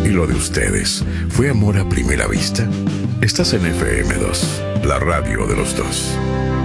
¿Y lo de ustedes? ¿Fue amor a primera vista? Estás en FM2, la radio de los dos.